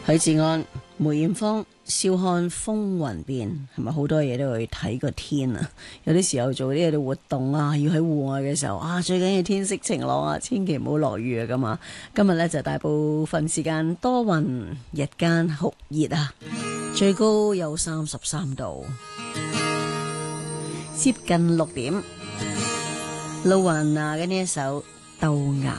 許志安、梅艷芳笑看風雲變，係咪好多嘢都去睇個天啊？有啲時候做啲嘢活動啊，要喺戶外嘅時候啊，最緊要天色晴朗啊，千祈唔好落雨啊咁啊！今日呢，就大部分時間多雲，日間酷熱啊，最高有33度，接近6點。路雲啊嘅呢一首《豆芽》。